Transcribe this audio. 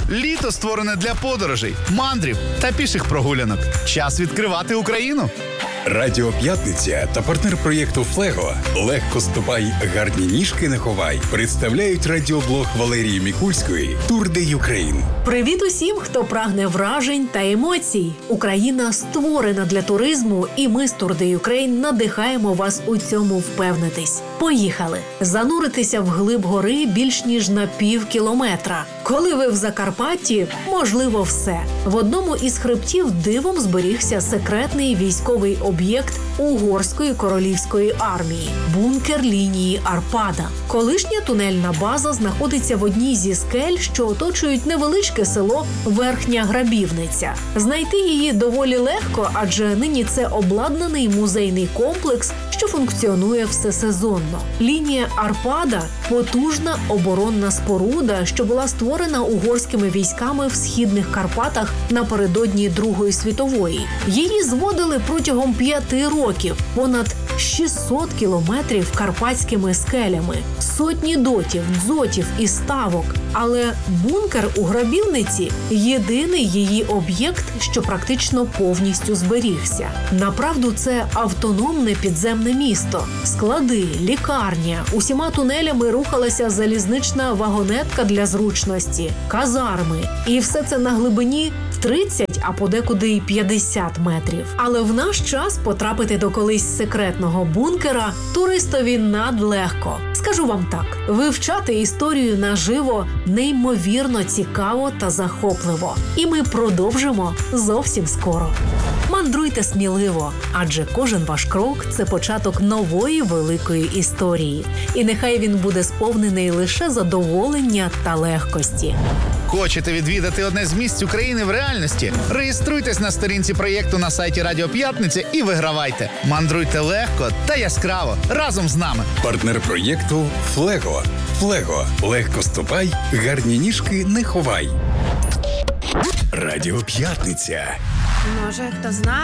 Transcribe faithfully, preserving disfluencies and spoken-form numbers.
Літо створене для подорожей, мандрів та піших прогулянок. Час відкривати Україну. Радіо П'ятниця та партнер проєкту «Флего» «Легко ступай, гарні ніжки не ховай» представляють радіоблог Валерії Мікульської «Тур де Юкрейн». Привіт усім, хто прагне вражень та емоцій. Україна створена для туризму, і ми з Тур де Юкрейн надихаємо вас у цьому впевнитись. Поїхали! Зануритися в глиб гори більш ніж на пів кілометра. Коли ви в Закарпатті, можливо все. В одному із хребтів дивом зберігся секретний військовий об'єкт Угорської королівської армії – бункер лінії Арпада. Колишня тунельна база знаходиться в одній зі скель, що оточують невеличке село Верхня Грабівниця. Знайти її доволі легко, адже нині це обладнаний музейний комплекс, що функціонує всесезонно. Лінія Арпада – потужна оборонна споруда, що була створена угорськими військами в Східних Карпатах напередодні Другої світової. Її зводили протягом п'яти років, понад шістсот кілометрів карпатськими скелями, сотні дотів, дзотів і ставок. Але бункер у Грабівниці – єдиний її об'єкт, що практично повністю зберігся. Направду, це автономне підземне місто. Склади, лікарня, усіма тунелями рухалася залізнична вагонетка для зручності, казарми. І все це на глибині в тридцять, а подекуди й п'ятдесят метрів. Але в наш час потрапити до колись секретного бункера туристові надлегко. Скажу вам так, вивчати історію наживо неймовірно цікаво та захопливо. І ми продовжимо зовсім скоро. Мандруйте сміливо, адже кожен ваш крок – це початок нової великої історії. І нехай він буде сповнений лише задоволення та легкості. Хочете відвідати одне з місць України в реальності? Реєструйтесь на сторінці проєкту на сайті Радіо П'ятниця і вигравайте. Мандруйте легко та яскраво разом з нами. Партнер проєкту «Флего». «Флего» – легко ступай, гарні ніжки не ховай. Радіо П'ятниця. Може, хто знає?